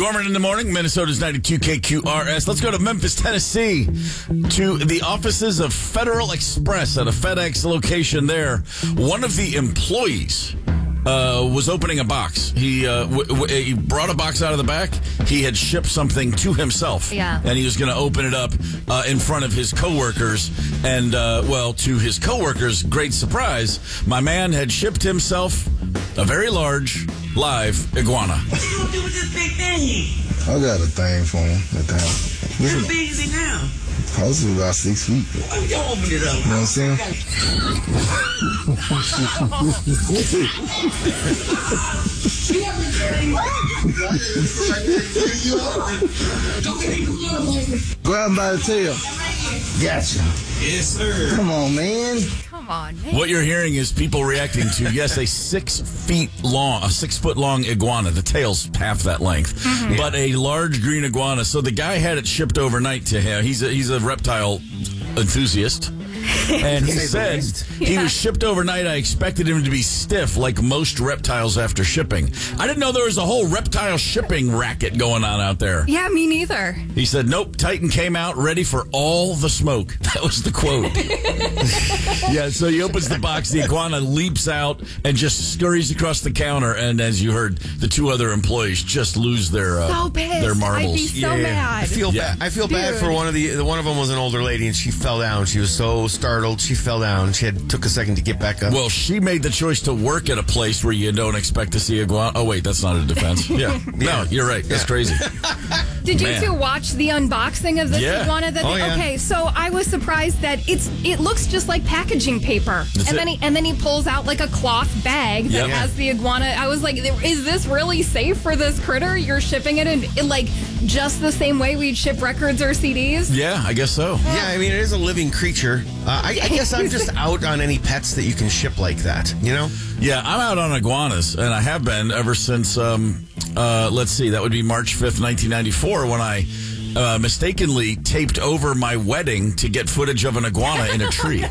Gorman in the morning, Minnesota's 92 KQRS. Let's go to Memphis, Tennessee, to the offices of Federal Express at a FedEx location there. One of the employees was opening a box. He brought a box out of the back. He had shipped something to himself. Yeah. And he was going to open it up in front of his coworkers. And, to his coworkers' great surprise, my man had shipped himself a very large live iguana. What you gonna do with this big thing? I got a thing for him. How big is it now? House is about 6 feet. Why would y'all open it up? You know what I'm saying? Grab him by the tail. Gotcha. Yes, sir. Come on, man. Come on, man. What you're hearing is people reacting to, yes, a 6 foot long iguana. The tail's half that length, but a large green iguana. So the guy had it shipped overnight to him. He's a reptile enthusiast. And he said he was shipped overnight. I expected him to be stiff like most reptiles after shipping. I didn't know there was a whole reptile shipping racket going on out there. Yeah, me neither. He said, nope, Titan came out ready for all the smoke. That was the quote. Yeah, so he opens the box. The iguana leaps out and just scurries across the counter. And as you heard, the two other employees just lose their So pissed. their marbles. I'd be so mad. I feel bad. I feel bad for one of them was an older lady and she fell down. She was so startled. She fell down. She took a second to get back up. Well, she made the choice to work at a place where you don't expect to see iguana. Oh, wait, that's not a defense. Yeah. No, you're right. That's crazy. Did you Man. two watch the unboxing of this iguana? Okay, so I was surprised that it looks just like packaging paper. And then he pulls out like a cloth bag that has the iguana. I was like, is this really safe for this critter? You're shipping it in like just the same way we'd ship records or CDs? Yeah, I guess so. Yeah, I mean, it is a living creature. I guess I'm just out on any pets that you can ship like that, you know? Yeah, I'm out on iguanas, and I have been ever since, let's see, that would be March 5th, 1994, when I mistakenly taped over my wedding to get footage of an iguana in a tree.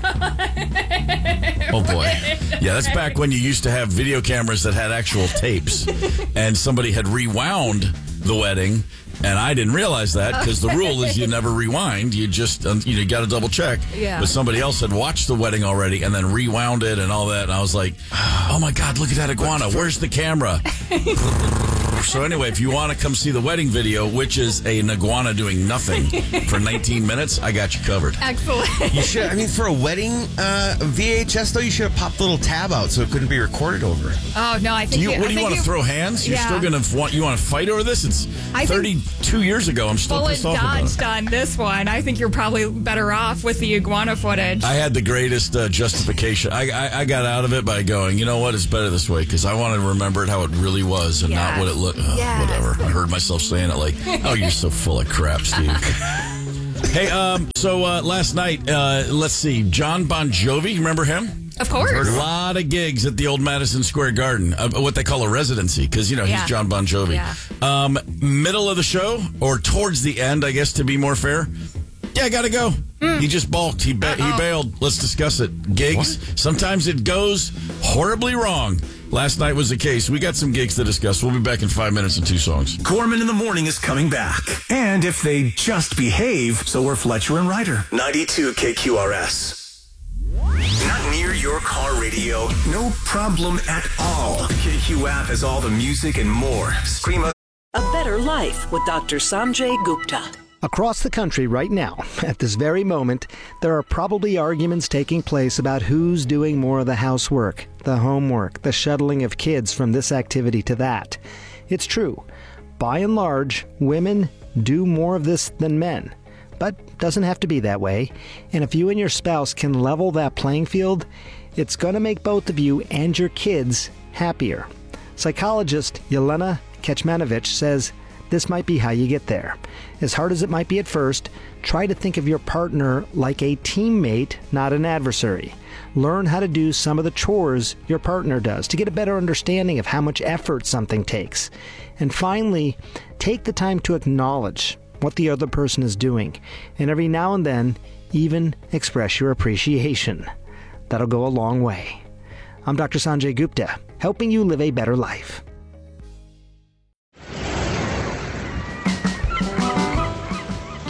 Oh, boy. Yeah, that's back when you used to have video cameras that had actual tapes, and somebody had rewound the wedding, and I didn't realize that because the rule is you never rewind. You just, you got to double check. Yeah. But somebody else had watched the wedding already and then rewound it and all that, and I was like, oh, my God, look at that iguana. Where's the camera? So anyway, if you want to come see the wedding video, which is an iguana doing nothing for 19 minutes, I got you covered. Excellent. You should, I mean, for a wedding VHS, though, you should have popped the little tab out so it couldn't be recorded over it. Oh, no, I think What do you want to throw hands? You're still going to you want to fight over this? It's 32 years ago. I'm still pissed off about it. Dodged on this one. I think you're probably better off with the iguana footage. I had the greatest justification. I got out of it by going, you know what, it's better this way because I want to remember it how it really was and not what it looked. Whatever. I heard myself saying it like, oh, you're so full of crap, Steve. Hey, so last night, let's see, John Bon Jovi, remember him? Of course. A lot of gigs at the old Madison Square Garden, what they call a residency, because, he's John Bon Jovi. Yeah. Middle of the show, or towards the end, I guess, to be more fair. Yeah, I got to go. He just balked. He bailed. Let's discuss it. Gigs, sometimes it goes horribly wrong. Last night was the case. We got some gigs to discuss. We'll be back in 5 minutes and 2 songs. Gorman in the Morning is coming back. And if they just behave, so are Fletcher and Ryder. 92 KQRS. Not near your car radio. No problem at all. The KQ app has all the music and more. Scream out. A Better Life with Dr. Sanjay Gupta. Across the country right now, at this very moment, there are probably arguments taking place about who's doing more of the housework, the homework, the shuttling of kids from this activity to that. It's true. By and large, women do more of this than men. But doesn't have to be that way. And if you and your spouse can level that playing field, it's going to make both of you and your kids happier. Psychologist Yelena Kecmanovic says this might be how you get there. As hard as it might be at first, try to think of your partner like a teammate, not an adversary. Learn how to do some of the chores your partner does to get a better understanding of how much effort something takes. And finally, take the time to acknowledge what the other person is doing, and every now and then, even express your appreciation. That'll go a long way. I'm Dr. Sanjay Gupta, helping you live a better life.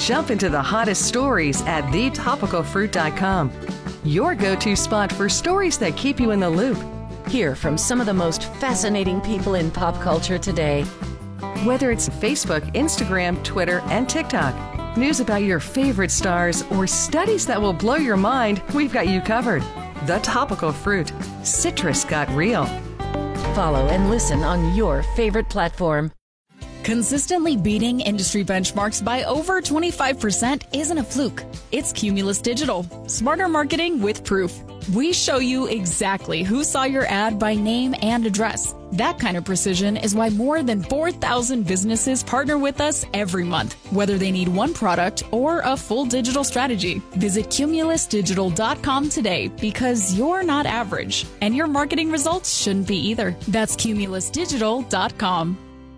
Jump into the hottest stories at thetopicalfruit.com. Your go-to spot for stories that keep you in the loop. Hear from some of the most fascinating people in pop culture today. Whether it's Facebook, Instagram, Twitter, and TikTok, news about your favorite stars, or studies that will blow your mind, we've got you covered. The Topical Fruit. Citrus got real. Follow and listen on your favorite platform. Consistently beating industry benchmarks by over 25% isn't a fluke. It's Cumulus Digital. Smarter marketing with proof. We show you exactly who saw your ad by name and address. That kind of precision is why more than 4,000 businesses partner with us every month, whether they need one product or a full digital strategy. Visit cumulusdigital.com today because you're not average, and your marketing results shouldn't be either. That's cumulusdigital.com.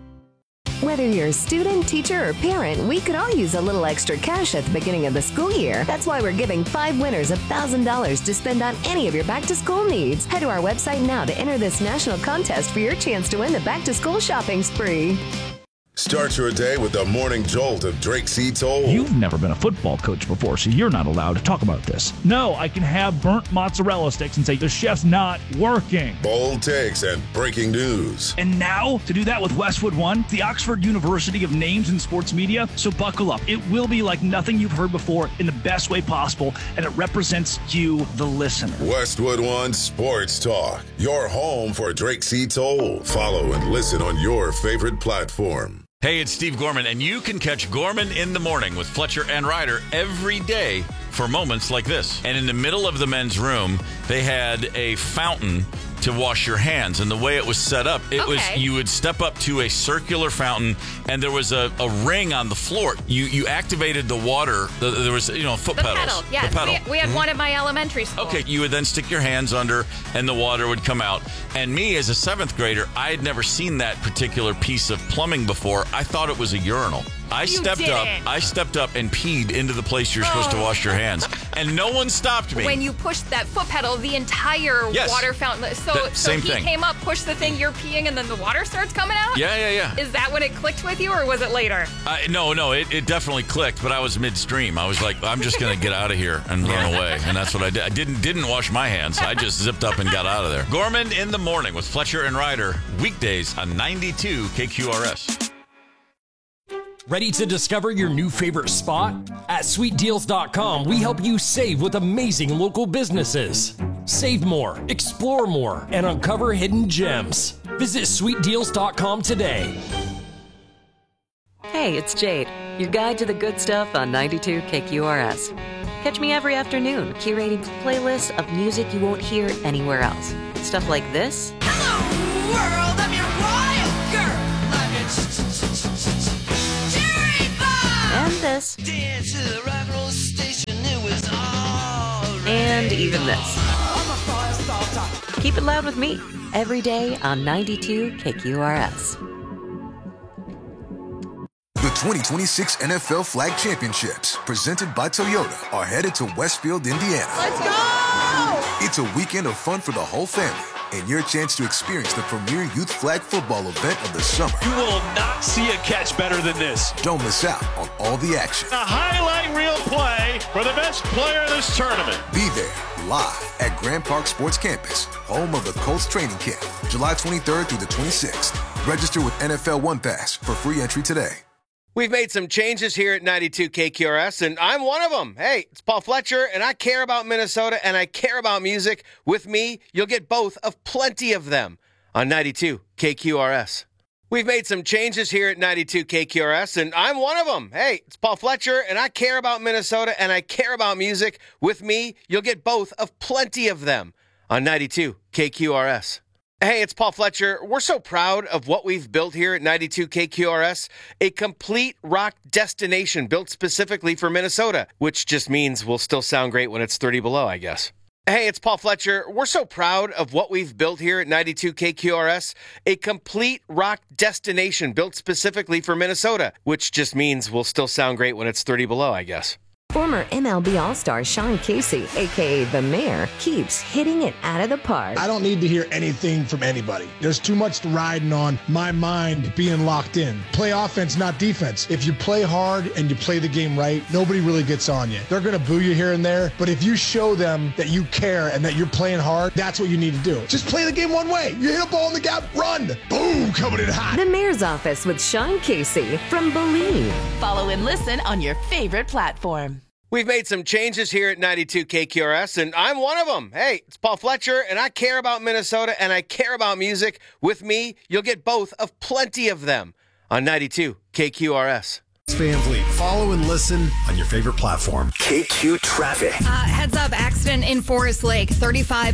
Whether you're a student, teacher, or parent, we could all use a little extra cash at the beginning of the school year. That's why we're giving 5 winners $1,000 to spend on any of your back-to-school needs. Head to our website now to enter this national contest for your chance to win the back-to-school shopping spree. Start your day with the morning jolt of Drake C. Toll. You've never been a football coach before, so you're not allowed to talk about this. No, I can have burnt mozzarella sticks and say the chef's not working. Bold takes and breaking news. And now, to do that with Westwood One, the Oxford University of Names in Sports Media. So buckle up. It will be like nothing you've heard before in the best way possible, and it represents you, the listener. Westwood One Sports Talk, your home for Drake C. Toll. Follow and listen on your favorite platform. Hey, it's Steve Gorman, and you can catch Gorman in the Morning with Fletcher and Ryder every day for moments like this. And in the middle of the men's room, they had a fountain to wash your hands. And the way it was set up, was you would step up to a circular fountain, and there was a ring on the floor. You activated the water. There was, foot pedals. Pedal, yes. The pedal. We had one at my elementary school. Okay, you would then stick your hands under, and the water would come out. And me, as a 7th grader, I had never seen that particular piece of plumbing before. I thought it was a urinal. I stepped up and peed into the place you're supposed to wash your hands, and no one stopped me. When you pushed that foot pedal, the entire water fountain. So he came up, pushed the thing, you're peeing, and then the water starts coming out? Yeah. Is that when it clicked with you, or was it later? No, it definitely clicked, but I was midstream. I was like, I'm just going to get out of here and run away, and that's what I did. I didn't wash my hands. I just zipped up and got out of there. Gorman in the Morning with Fletcher and Ryder, weekdays on 92 KQRS. Ready to discover your new favorite spot? At sweetdeals.com, we help you save with amazing local businesses. Save more, explore more, and uncover hidden gems. Visit sweetdeals.com today. Hey, it's Jade, your guide to the good stuff on 92 KQRS. Catch me every afternoon curating playlists of music you won't hear anywhere else. Stuff like this. Hello, world, I'm your wild girl. And this. And even this. Keep it loud with me every day on 92 KQRS. The 2026 NFL Flag Championships, presented by Toyota, are headed to Westfield, Indiana. Let's go! It's a weekend of fun for the whole family, and your chance to experience the premier youth flag football event of the summer. You will not see a catch better than this. Don't miss out on all the action. A highlight reel play for the best player in this tournament. Be there live at Grand Park Sports Campus, home of the Colts training camp, July 23rd through the 26th. Register with NFL One Pass for free entry today. We've made some changes here at 92 KQRS, and I'm one of them. Hey, it's Paul Fletcher, and I care about Minnesota, and I care about music. With me, you'll get both of plenty of them on 92 KQRS. We've made some changes here at 92 KQRS, and I'm one of them. Hey, it's Paul Fletcher, and I care about Minnesota, and I care about music. With me, you'll get both of plenty of them on 92 KQRS. Hey, it's Paul Fletcher. We're so proud of what we've built here at 92 KQRS, a complete rock destination built specifically for Minnesota, which just means we'll still sound great when it's 30 below, I guess. Hey, it's Paul Fletcher. We're so proud of what we've built here at 92 KQRS, a complete rock destination built specifically for Minnesota, which just means we'll still sound great when it's 30 below, I guess. For former MLB All-Star Sean Casey, a.k.a. The Mayor, keeps hitting it out of the park. I don't need to hear anything from anybody. There's too much riding on my mind being locked in. Play offense, not defense. If you play hard and you play the game right, nobody really gets on you. They're going to boo you here and there, but if you show them that you care and that you're playing hard, that's what you need to do. Just play the game one way. You hit a ball in the gap, run. Boom, coming in hot. The Mayor's Office with Sean Casey from Believe. Follow and listen on your favorite platform. We've made some changes here at 92 KQRS, and I'm one of them. Hey, it's Paul Fletcher, and I care about Minnesota, and I care about music. With me, you'll get both of plenty of them on 92 KQRS. Van Vliet. Follow and listen on your favorite platform. KQ Traffic. Heads up, accident in Forest Lake. 35